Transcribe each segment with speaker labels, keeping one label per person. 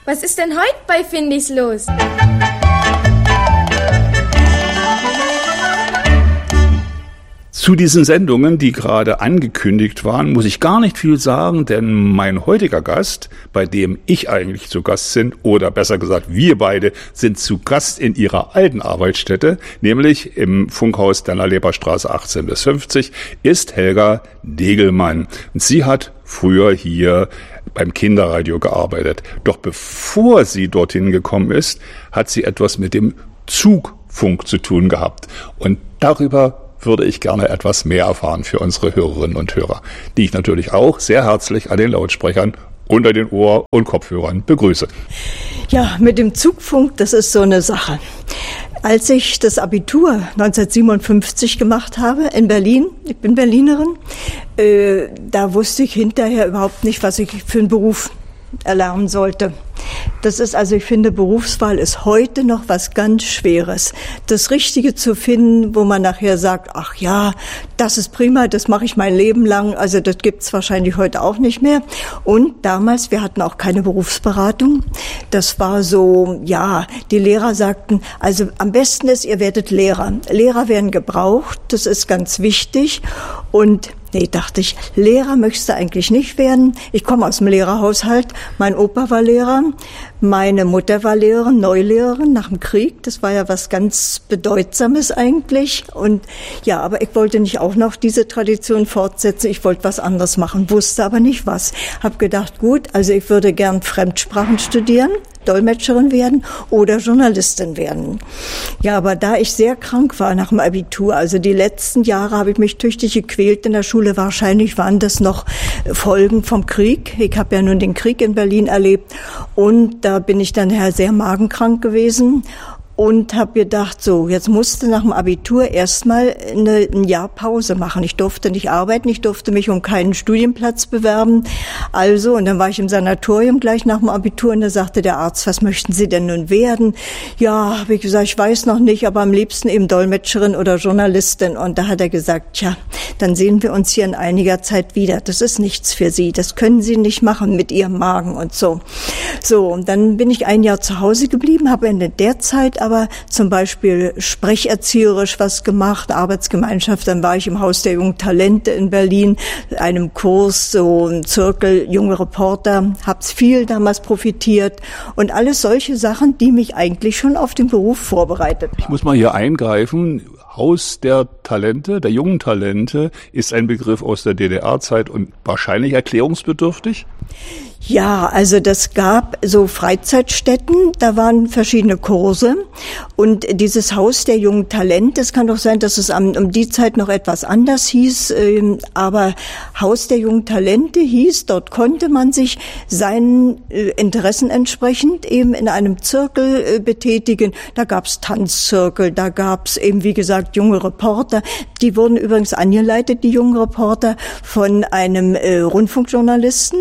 Speaker 1: Was ist denn heute bei Findis los?
Speaker 2: Zu diesen Sendungen, die gerade angekündigt waren, muss ich gar nicht viel sagen, denn mein heutiger Gast, bei dem ich eigentlich zu Gast bin, oder besser gesagt, wir beide sind zu Gast in ihrer alten Arbeitsstätte, nämlich im Funkhaus Dannerleberstraße 18 bis 50, ist Helga Degelmann. Und sie hat früher hier beim Kinderradio gearbeitet. Doch bevor sie dorthin gekommen ist, hat sie etwas mit dem Zugfunk zu tun gehabt. Und darüber würde ich gerne etwas mehr erfahren für unsere Hörerinnen und Hörer, die ich natürlich auch sehr herzlich an den Lautsprechern unter den Ohr- und Kopfhörern begrüße.
Speaker 3: Ja, mit dem Zugfunk, das ist so eine Sache. Als ich das Abitur 1957 gemacht habe in Berlin, ich bin Berlinerin, da wusste ich hinterher überhaupt nicht, was ich für einen Beruf erlernen sollte. Das ist also, ich finde, Berufswahl ist heute noch was ganz Schweres. Das Richtige zu finden, wo man nachher sagt, ach ja, das ist prima, das mache ich mein Leben lang. Also das gibt's wahrscheinlich heute auch nicht mehr. Und damals, wir hatten auch keine Berufsberatung. Das war so, ja, die Lehrer sagten, also am besten ist, ihr werdet Lehrer. Lehrer werden gebraucht, das ist ganz wichtig. Und nee, dachte ich, Lehrer möchtest du eigentlich nicht werden. Ich komme aus dem Lehrerhaushalt. Mein Opa war Lehrer, meine Mutter war Lehrerin, Neulehrerin nach dem Krieg. Das war ja was ganz Bedeutsames eigentlich. Und ja, aber ich wollte nicht auch noch diese Tradition fortsetzen. Ich wollte was anderes machen, wusste aber nicht was. Hab gedacht, gut, also ich würde gern Fremdsprachen studieren, Dolmetscherin werden oder Journalistin werden. Ja, aber da ich sehr krank war nach dem Abitur, also die letzten Jahre habe ich mich tüchtig gequält in der Schule. Wahrscheinlich waren das noch Folgen vom Krieg. Ich habe ja nun den Krieg in Berlin erlebt und da bin ich dann sehr magenkrank gewesen. Und habe gedacht, so, jetzt musste nach dem Abitur erstmal ein Jahr Pause machen. Ich durfte nicht arbeiten, ich durfte mich um keinen Studienplatz bewerben. Also, und dann war ich im Sanatorium gleich nach dem Abitur und da sagte der Arzt, was möchten Sie denn nun werden? Ja, habe ich gesagt, ich weiß noch nicht, aber am liebsten eben Dolmetscherin oder Journalistin. Und da hat er gesagt, tja, dann sehen wir uns hier in einiger Zeit wieder. Das ist nichts für Sie, das können Sie nicht machen mit Ihrem Magen und so. So, und dann bin ich ein Jahr zu Hause geblieben, habe in der Zeit aber zum Beispiel sprecherzieherisch was gemacht, Arbeitsgemeinschaft. Dann war ich im Haus der jungen Talente in Berlin, einem Kurs, so ein Zirkel, junge Reporter, hab's viel damals profitiert und alles solche Sachen, die mich eigentlich schon auf den Beruf vorbereitet haben.
Speaker 2: Ich muss mal hier eingreifen. Haus der Talente, der jungen Talente, ist ein Begriff aus der DDR-Zeit und wahrscheinlich erklärungsbedürftig?
Speaker 3: Ja, also das gab so Freizeitstätten, da waren verschiedene Kurse und dieses Haus der jungen Talente, es kann doch sein, dass es um die Zeit noch etwas anders hieß, aber Haus der jungen Talente hieß, dort konnte man sich seinen Interessen entsprechend eben in einem Zirkel betätigen. Da gab's Tanzzirkel, da gab's eben, wie gesagt, junge Reporter. Die wurden übrigens angeleitet, die jungen Reporter, von einem Rundfunkjournalisten.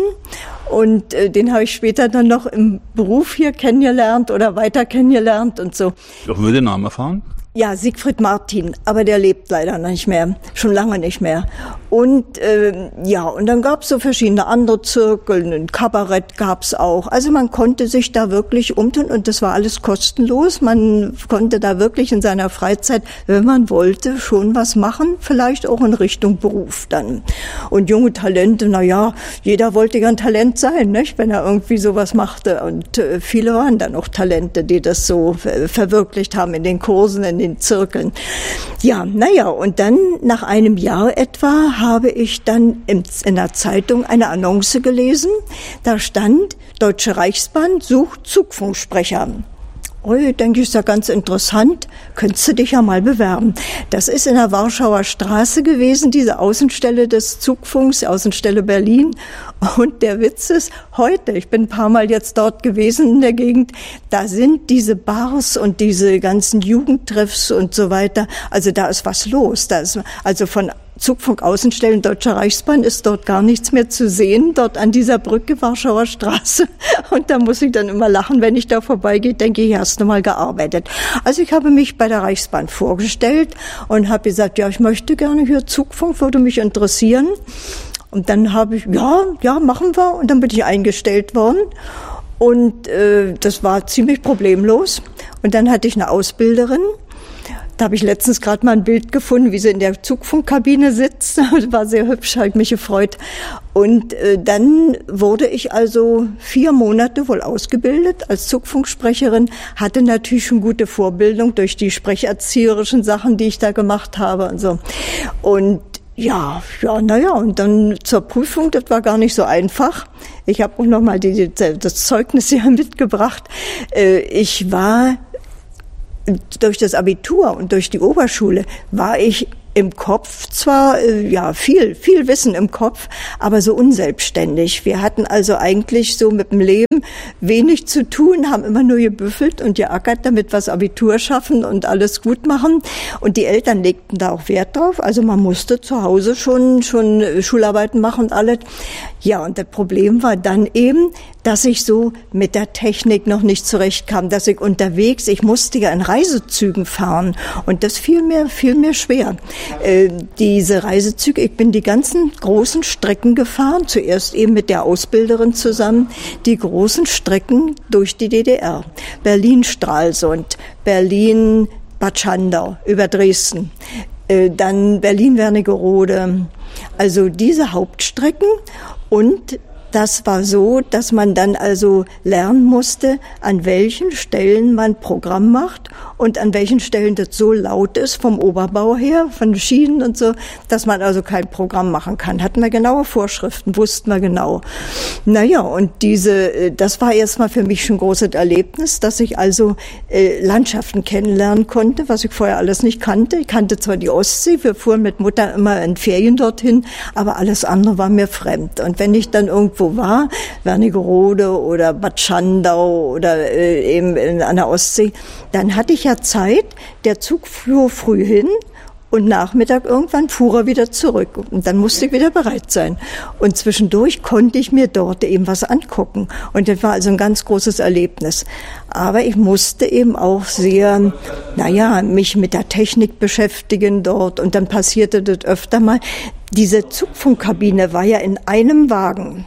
Speaker 3: Und den habe ich später dann noch im Beruf hier kennengelernt oder weiter kennengelernt und so.
Speaker 2: Dürfen wir den Namen erfahren?
Speaker 3: Ja, Siegfried Martin, aber der lebt leider nicht mehr, schon lange nicht mehr. Und ja, und dann gab's so verschiedene andere Zirkel, ein Kabarett gab's auch. Also man konnte sich da wirklich umtun und das war alles kostenlos. Man konnte da wirklich in seiner Freizeit, wenn man wollte, schon was machen, vielleicht auch in Richtung Beruf dann. Und junge Talente, na ja, jeder wollte ja ein Talent sein, nicht, wenn er irgendwie sowas machte. Und viele waren dann auch Talente, die das so verwirklicht haben in den Kursen, in den Zirkeln. Ja, naja, und dann nach einem Jahr etwa habe ich dann in der Zeitung eine Annonce gelesen. Da stand, Deutsche Reichsbahn sucht Zugfunksprecher. Oh, denke ich, ist ja ganz interessant. Könntest du dich ja mal bewerben. Das ist in der Warschauer Straße gewesen, diese Außenstelle des Zugfunks, Außenstelle Berlin. Und der Witz ist, heute, ich bin ein paar Mal jetzt dort gewesen in der Gegend, da sind diese Bars und diese ganzen Jugendtreffs und so weiter. Also da ist was los. Da ist also von Zugfunk Außenstellen Deutscher Reichsbahn ist dort gar nichts mehr zu sehen, dort an dieser Brücke Warschauer Straße. Und da muss ich dann immer lachen, wenn ich da vorbeigehe, denke ich, hier hast du mal gearbeitet. Also ich habe mich bei der Reichsbahn vorgestellt und habe gesagt, ja, ich möchte gerne hier Zugfunk, würde mich interessieren. Und dann habe ich, ja, machen wir. Und dann bin ich eingestellt worden. Und das war ziemlich problemlos. Und dann hatte ich eine Ausbilderin. Da habe ich letztens gerade mal ein Bild gefunden, wie sie in der Zugfunkkabine sitzt. Das war sehr hübsch, habe ich mich gefreut. Und dann wurde ich also 4 Monate wohl ausgebildet als Zugfunksprecherin, hatte natürlich schon gute Vorbildung durch die sprecherzieherischen Sachen, die ich da gemacht habe und so. Und und dann zur Prüfung, das war gar nicht so einfach. Ich habe auch noch mal das Zeugnis hier mitgebracht. Ich war durch das Abitur und durch die Oberschule war ich im Kopf zwar, viel Wissen im Kopf, aber so unselbstständig. Wir hatten also eigentlich so mit dem Leben wenig zu tun, haben immer nur gebüffelt und geackert, damit wir das Abitur schaffen und alles gut machen. Und die Eltern legten da auch Wert drauf. Also man musste zu Hause schon Schularbeiten machen und alles. Ja, und das Problem war dann eben, dass ich so mit der Technik noch nicht zurechtkam, dass ich unterwegs, ich musste ja in Reisezügen fahren und das fiel mir schwer. Diese Reisezüge, ich bin die ganzen großen Strecken gefahren, zuerst eben mit der Ausbilderin zusammen, die großen Strecken durch die DDR. Berlin-Stralsund, Berlin-Bad Schandau über Dresden, dann Berlin-Wernigerode, also diese Hauptstrecken. Und das war so, dass man dann also lernen musste, an welchen Stellen man Programm macht und an welchen Stellen das so laut ist vom Oberbau her, von den Schienen und so, dass man also kein Programm machen kann. Hatten wir genaue Vorschriften, wussten wir genau. Naja, und das war erstmal für mich schon ein großes Erlebnis, dass ich also Landschaften kennenlernen konnte, was ich vorher alles nicht kannte. Ich kannte zwar die Ostsee, wir fuhren mit Mutter immer in Ferien dorthin, aber alles andere war mir fremd. Und wenn ich dann irgendwo war, Wernigerode oder Bad Schandau oder eben an der Ostsee, dann hatte ich ja Zeit, der Zug fuhr früh hin und Nachmittag irgendwann fuhr er wieder zurück und dann musste ich wieder bereit sein. Und zwischendurch konnte ich mir dort eben was angucken und das war also ein ganz großes Erlebnis. Aber ich musste eben auch sehr, mich mit der Technik beschäftigen dort und dann passierte das öfter mal. Diese Zugfunkkabine war ja in einem Wagen.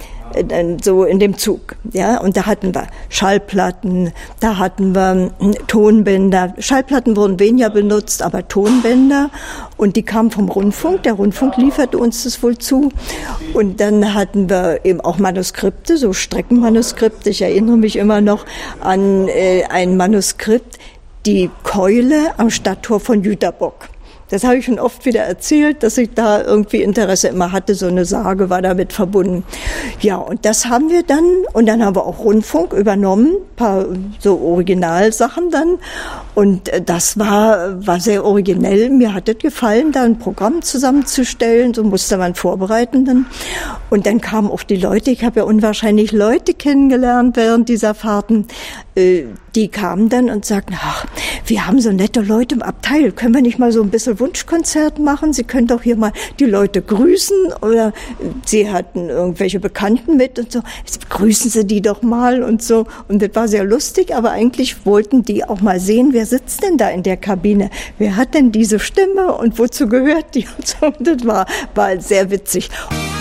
Speaker 3: So in dem Zug, ja, und da hatten wir Schallplatten, da hatten wir Tonbänder. Schallplatten wurden weniger benutzt, aber Tonbänder, und die kamen vom Rundfunk. Der Rundfunk lieferte uns das wohl zu. Und dann hatten wir eben auch Manuskripte, so Streckenmanuskripte. Ich erinnere mich immer noch an ein Manuskript, die Keule am Stadttor von Jüterbock. Das habe ich schon oft wieder erzählt, dass ich da irgendwie Interesse immer hatte. So eine Sage war damit verbunden. Ja, und das haben wir dann. Und dann haben wir auch Rundfunk übernommen, ein paar so Originalsachen dann. Und das war sehr originell. Mir hat es gefallen, da ein Programm zusammenzustellen. So musste man vorbereiten dann. Und dann kamen auch die Leute. Ich habe ja unwahrscheinlich Leute kennengelernt während dieser Fahrten. Die kamen dann und sagten, ach, wir haben so nette Leute im Abteil. Können wir nicht mal so ein bisschen Wunschkonzert machen? Sie können doch hier mal die Leute grüßen. Oder sie hatten irgendwelche Bekannten mit und so. Grüßen Sie die doch mal und so. Und das war sehr lustig, aber eigentlich wollten die auch mal sehen, wer sitzt denn da in der Kabine? Wer hat denn diese Stimme und wozu gehört die? Und so. Und das war sehr witzig.